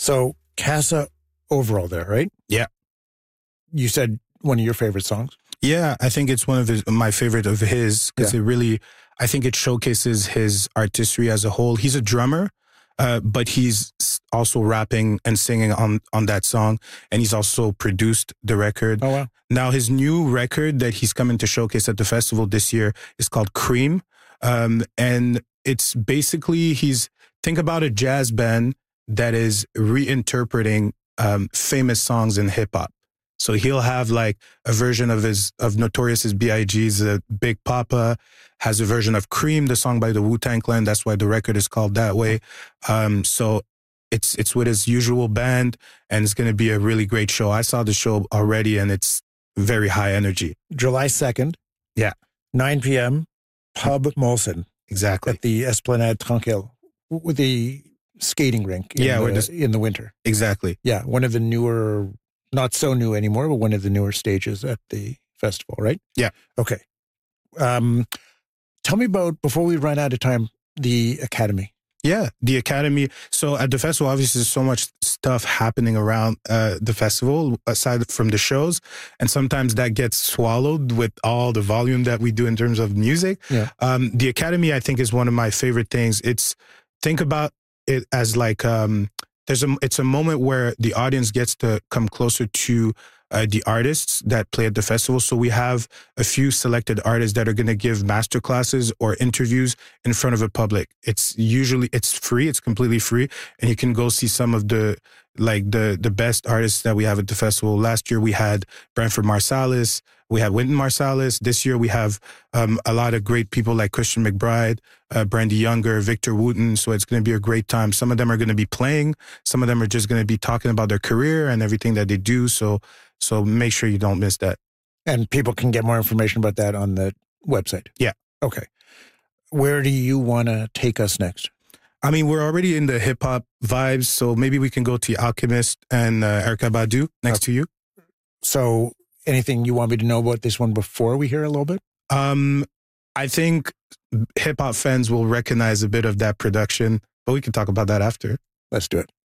So Casa overall there, right? Yeah. You said one of your favorite songs? Yeah, I think it's one of my favorite of his because it really, I think it showcases his artistry as a whole. He's a drummer, but he's also rapping and singing on that song. And he's also produced the record. Oh, wow. Now, his new record that he's coming to showcase at the festival this year is called Cream. And it's basically, think about a jazz band that is reinterpreting famous songs in hip hop. So he'll have like a version of Notorious's B.I.G.'s Big Papa, has a version of Cream, the song by the Wu-Tang Clan. That's why the record is called that way. So it's with his usual band, and it's going to be a really great show. I saw the show already, and it's very high energy. July 2nd. Yeah. 9 p.m. Pub Molson. Exactly. At the Esplanade Tranquille with the skating rink in the winter. Exactly. Yeah, one of the newer, not so new anymore, but one of the newer stages at the festival, right? Yeah. Okay. Tell me about, before we run out of time, the Academy. Yeah, the Academy. So at the festival, obviously, there's so much stuff happening around the festival, aside from the shows. And sometimes that gets swallowed with all the volume that we do in terms of music. Yeah. The Academy, I think, is one of my favorite things. Think about it as like, it's a moment where the audience gets to come closer to the artists that play at the festival. So we have a few selected artists that are going to give masterclasses or interviews in front of a public. It's free. It's completely free. And you can go see some of the best artists that we have at the festival. Last year we had Branford Marsalis. We had Wynton Marsalis. This year we have a lot of great people like Christian McBride, Brandy Younger, Victor Wooten. So it's going to be a great time. Some of them are going to be playing. Some of them are just going to be talking about their career and everything that they do. So make sure you don't miss that. And people can get more information about that on the website. Yeah. Okay. Where do you want to take us next? I mean, we're already in the hip hop vibes, so maybe we can go to Alchemist and Erykah Badu next to you. So anything you want me to know about this one before we hear a little bit? I think hip hop fans will recognize a bit of that production, but we can talk about that after. Let's do it.